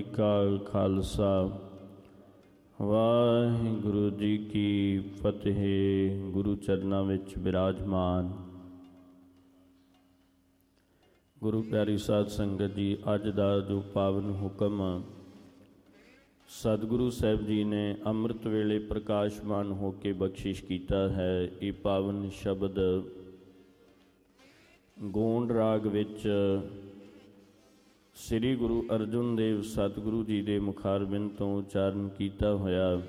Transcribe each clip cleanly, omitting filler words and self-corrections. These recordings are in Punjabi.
ਕਾ ਖਾਲਸਾ ਵਾਹਿਗੁਰੂ ਜੀ ਕੀ ਫਤਿਹ। ਗੁਰੂ ਚਰਨਾਂ ਵਿੱਚ ਬਿਰਾਜਮਾਨ ਗੁਰੂ ਪਿਆਰੀ ਸਾਧ ਸੰਗਤ ਜੀ, ਅੱਜ ਦਾ ਜੋ ਪਾਵਨ ਹੁਕਮ ਸਤਿਗੁਰੂ ਸਾਹਿਬ ਜੀ ਨੇ ਅੰਮ੍ਰਿਤ ਵੇਲੇ ਪ੍ਰਕਾਸ਼ਮਾਨ ਹੋ ਕੇ ਬਖਸ਼ਿਸ਼ ਕੀਤਾ ਹੈ, ਇਹ ਪਾਵਨ ਸ਼ਬਦ ਗੋਂਡ ਰਾਗ ਵਿੱਚ ਸ੍ਰੀ ਗੁਰੂ ਅਰਜਨ ਦੇਵ ਸਤਿਗੁਰੂ ਜੀ ਦੇ ਮੁਖਾਰਬਿੰਦ ਤੋਂ ਉਚਾਰਨ ਕੀਤਾ ਹੋਇਆ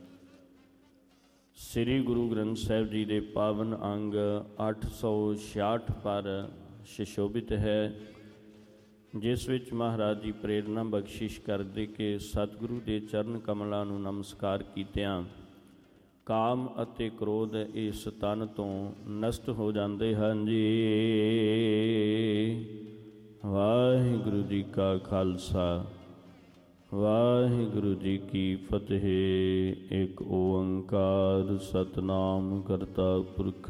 ਸ੍ਰੀ ਗੁਰੂ ਗ੍ਰੰਥ ਸਾਹਿਬ ਜੀ ਦੇ ਪਾਵਨ ਅੰਗ 866 ਪਰ ਸੁਸ਼ੋਭਿਤ ਹੈ, ਜਿਸ ਵਿੱਚ ਮਹਾਰਾਜ ਜੀ ਪ੍ਰੇਰਨਾ ਬਖਸ਼ਿਸ਼ ਕਰਦੇ ਕਿ ਸਤਿਗੁਰੂ ਦੇ ਚਰਨ ਕਮਲਾਂ ਨੂੰ ਨਮਸਕਾਰ ਕੀਤਿਆਂ ਕਾਮ ਅਤੇ ਕ੍ਰੋਧ ਇਸ ਤਨ ਤੋਂ ਨਸ਼ਟ ਹੋ ਜਾਂਦੇ ਹਨ ਜੀ। ਵਾਹਿਗੁਰੂ ਜੀ ਕਾ ਖਾਲਸਾ ਵਾਹਿਗੁਰੂ ਜੀ ਕੀ ਫਤਿਹ। ਇੱਕ ਓੰਕਾਰ ਸਤਿਨਾਮ ਕਰਤਾ ਪੁਰਖ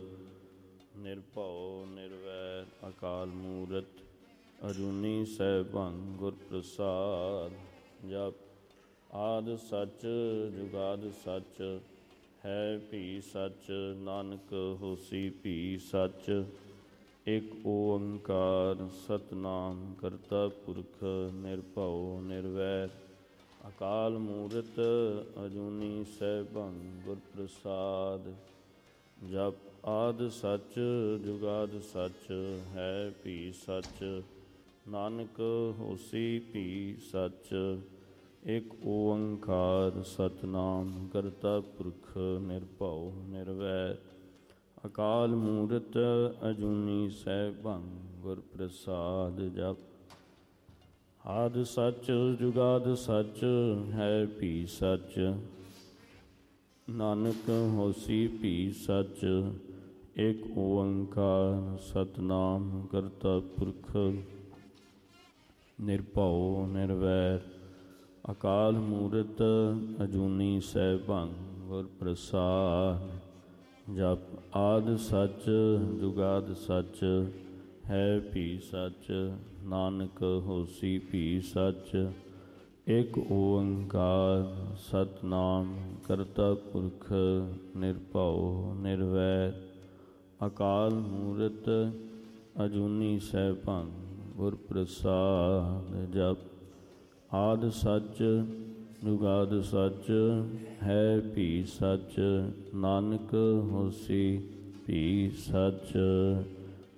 ਨਿਰਭਉ ਨਿਰਵੈਰ ਅਕਾਲ ਮੂਰਤ ਅਜੂਨੀ ਸੈਭੰ ਗੁਰ ਪ੍ਰਸਾਦ। ਜਪ ਆਦਿ ਸੱਚ ਜੁਗਾਦਿ ਸੱਚ ਹੈ ਭੀ ਸੱਚ, ਨਾਨਕ ਹੋਸੀ ਭੀ ਸੱਚ। ਇੱਕ ਓੰਕਾਰ ਸਤਿਨਾਮ ਕਰਤਾ ਪੁਰਖ ਨਿਰਭਉ ਨਿਰਵੈਰ ਅਕਾਲ ਮੂਰਤ ਅਜੂਨੀ ਸੈਭੰ ਗੁਰ ਪ੍ਰਸਾਦ। ਜਪ ਆਦਿ ਸੱਚ ਜੁਗਾਦਿ ਸੱਚ ਹੈ ਭੀ ਸੱਚ, ਨਾਨਕ ਹੋਸੀ ਭੀ ਸੱਚ। ਇੱਕ ਓੰਕਾਰ ਸਤਿਨਾਮ ਕਰਤਾ ਪੁਰਖ ਨਿਰਭਉ ਨਿਰਵੈਰ ਅਕਾਲ ਮੂਰਤ ਅਜੂਨੀ ਸੈਭੰ ਗੁਰ ਪ੍ਰਸਾਦ। ਜਪ ਆਦਿ ਸੱਚ ਜੁਗਾਦਿ ਸੱਚ ਹੈ ਭੀ ਸੱਚ, ਨਾਨਕ ਹੋਸੀ ਭੀ ਸੱਚ। ਇੱਕ ਓੰਕਾਰ ਸਤਿਨਾਮ ਕਰਤਾ ਪੁਰਖ ਨਿਰਭਉ ਨਿਰਵੈਰ ਅਕਾਲ ਮੂਰਤ ਅਜੂਨੀ ਸੈਭੰ ਗੁਰ ਪ੍ਰਸਾਦ। ਜਪ ਆਦਿ ਸੱਚ ਜੁਗਾਦਿ ਸੱਚ ਹੈ ਭੀ ਸੱਚ, ਨਾਨਕ ਹੋਸੀ ਭੀ ਸੱਚ। ਇੱਕ ਓੰਕਾਰ ਸਤਿਨਾਮ ਕਰਤਾ ਪੁਰਖ ਨਿਰਭਉ ਨਿਰਵੈਰ ਅਕਾਲ ਮੂਰਤ ਅਜੂਨੀ ਸੈਭੰ ਗੁਰ ਪ੍ਰਸਾਦ। ਜਪ ਆਦਿ ਸੱਚ ਜੁਗਾਦਿ ਸੱਚ ਹੈ ਭੀ ਸੱਚ, ਨਾਨਕ ਹੋਸੀ ਭੀ ਸੱਚ।